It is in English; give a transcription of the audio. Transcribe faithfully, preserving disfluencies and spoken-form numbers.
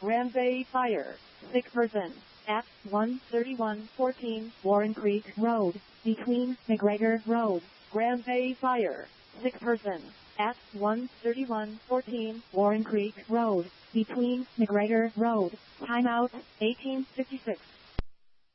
Grand Bay Fire. Sick person. At one thirty-one fourteen Warren Creek Road, between McGregor Road. Grand Bay Fire. Sick person. At one thirty-one fourteen Warren Creek Road, between McGregor Road. Timeout, eighteen fifty-six.